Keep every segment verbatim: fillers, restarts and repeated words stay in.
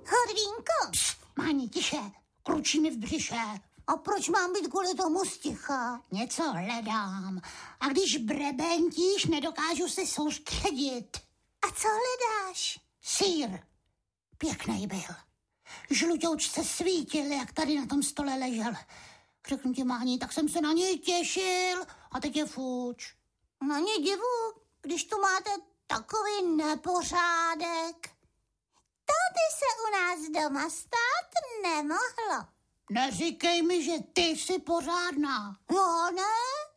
Horvínko. Pst, Máni, tiše, kručí mi v břiše. A proč mám být kvůli tomu sticha? Něco hledám. A když brebentíš, nedokážu se soustředit. A co hledáš? Sýr. Pěknej byl. Žlutoučce svítil, jak tady na tom stole ležel. Řeknu ti, Máni, tak jsem se na něj těšil a teď je fuč. Na ně divu, když tu máte takový nepořádek. To by se u nás doma stát nemohlo. Neříkej mi, že ty jsi pořádná. Jo, ne?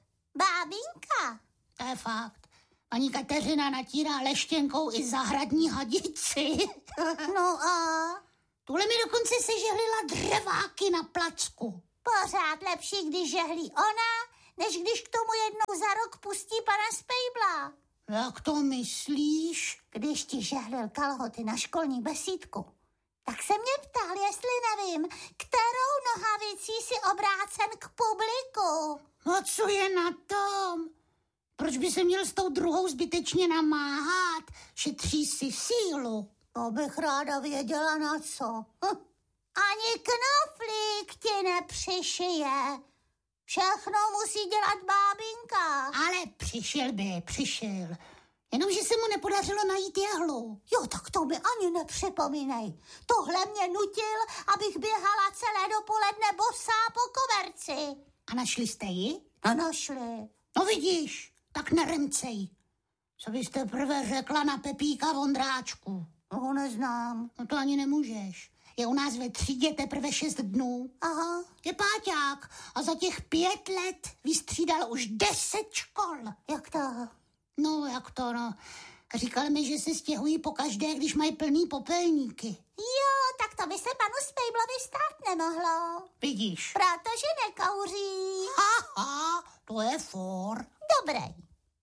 Bábinka. To je fakt. Paní Kateřina natírá leštěnkou i zahradní hadici. No a? Tuhle mi dokonce sežehlila dřeváky na placku. Pořád lepší, když žehlí ona, než když k tomu jednou za rok pustí pana Spejbla. Jak to myslíš? Když ti žehlil kalhoty na školní besídku, tak se mě ptal, jestli nevím, kterou nohavicí si obrácen k publiku. A co je na tom? Proč by se měl s tou druhou zbytečně namáhat? Šetří si sílu. To bych ráda věděla na co. Hm. Ani knoflík ti nepřišije. Všechno musí dělat bábinka. Ale přišel by, přišel. Jenomže se mu nepodařilo najít jehlu. Jo, tak to mi ani nepřipomínej. Tohle mě nutil, abych běhala celé dopoledne bosá po koberci. A našli jste ji? A našli. No vidíš, tak neremcej. Co byste prvé řekla na Pepíka Vondráčku? Ho neznám. No to ani nemůžeš. Je u nás ve třídě teprve šest dnů. Aha. Je páťák a za těch pět let vystřídal už deset škol. Jak to? No, jak to, no. Říkal mi, že se stěhují pokaždé, když mají plný popelníky. Jo, tak to by se panu Spejblovi stát nemohlo. Vidíš. Protože nekouří. Haha, to je for. Dobrý.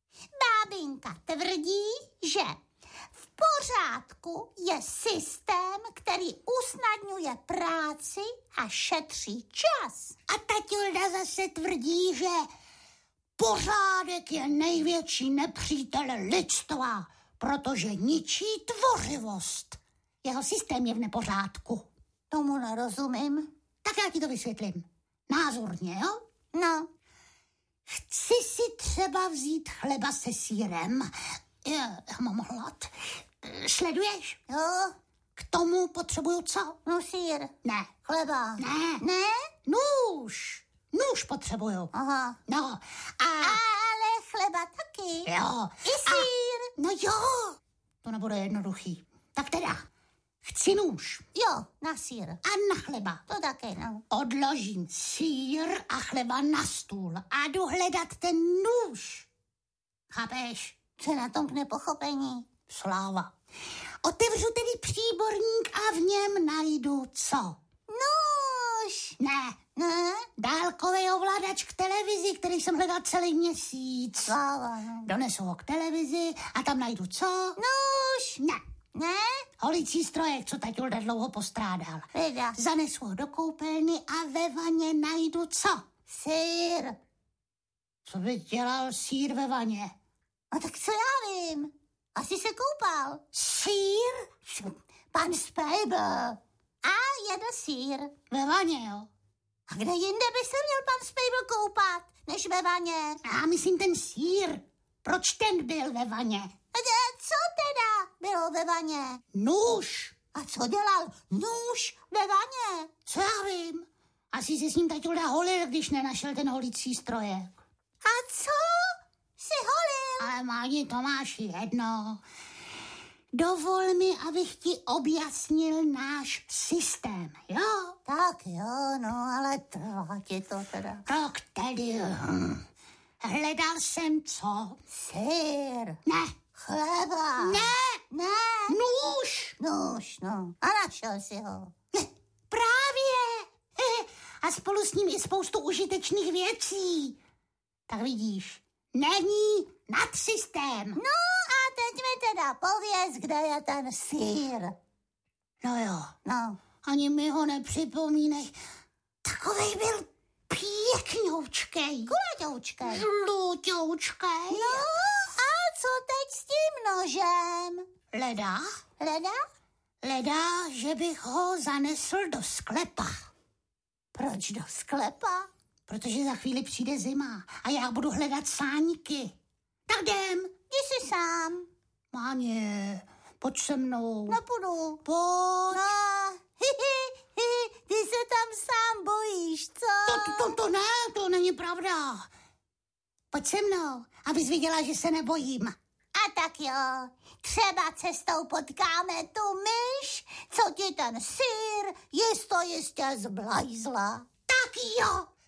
Bábinka tvrdí, že v pořádku je systém, který usnadňuje práci a šetří čas. A taťulda zase tvrdí, že pořádek je největší nepřítel lidstva, protože ničí tvořivost. Jeho systém je v nepořádku. Tomu nerozumím. Tak já ti to vysvětlím. Názorně, jo? No. Chci si třeba vzít chleba se sýrem. Já mám hlad. Sleduješ? Jo. K tomu potřebuju co? No sýr. Ne. Chleba. Ne. Ne? Nůž. Nůž potřebuju. Aha. No. A... Ale chleba taky. Jo. I sýr. A... No jo. To nebude jednoduchý. Tak teda. Chci nůž. Jo, na sýr. A na chleba. To taky, no. Odložím sýr a chleba na stůl a jdu hledat ten nůž. Chápeš? Co na tom k nepochopení? Sláva. Otevřu tedy příborník a v něm najdu co? Nůž. Ne. Ne? Dálkový ovladač k televizi, který jsem hledal celý měsíc. Sláva, no. Donesu ho k televizi a tam najdu co? Nůž. Ne. Ne? Holicí strojek, co taťulda dlouho postrádal. Vida. Zanesu ho do koupelny a ve vaně najdu co? Sýr. Co by dělal sýr ve vaně? A tak co já vím? Asi se koupal. Sýr? Pan Spejbl. A jedl sýr. Ve vaně, jo. A kde jinde by se měl pan Spejbl koupat, než ve vaně? Já myslím ten sýr. Proč ten byl ve vaně? A co teda bylo ve vaně? Nůž. A co dělal nůž ve vaně? Co já vím? Asi se s ním taťulda holil, když nenašel ten holicí strojek. A co si holil? Ale Máni, to máš jedno. Dovol mi, abych ti objasnil náš systém, jo? Tak jo, no, ale trvá ti to teda. Tak tedy, hm. Hledal jsem co? Sýr. Ne. Chleba. Ne. Ne. Nůž. Nůž, no. A našel si ho. Ne. Právě. A spolu s ním i spoustu užitečných věcí. Tak vidíš, není nadsystém. No a teď mi teda pověz, kde je ten sýr. No jo. No. Ani mi ho nepřipomínej. Takovej byl pěkňoučkej. Kulatoučkej. Žlutoučkej. No a co teď s tím nožem? Leda? Leda? Leda, že bych ho zanesl do sklepa. Proč do sklepa? Protože za chvíli přijde zima a já budu hledat sáníky. Tak jdem. Jdi si sám. Máně, pojď se mnou. Nepůjdu. Pojď. No, hi, hi, hi, ty se tam sám bojíš, co? To, to, to ne, to není pravda. Pojď se mnou, abys viděla, že se nebojím. A tak jo, třeba cestou potkáme tu myš, co ti ten sýr jisto jistě zblajzla. Tak jo.